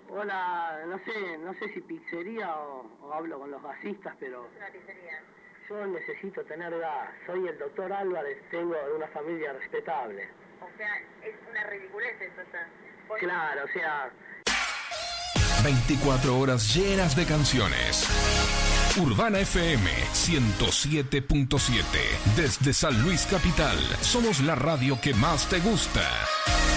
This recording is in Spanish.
Hola, no sé si pizzería o hablo con los gasistas, pero... Es una pizzería. Yo necesito tener gas. Soy el doctor Álvarez, tengo una familia respetable. O sea, es una ridiculez esto. Claro, o sea... 24 horas llenas de canciones. Urbana FM 107.7. Desde San Luis Capital, somos la radio que más te gusta.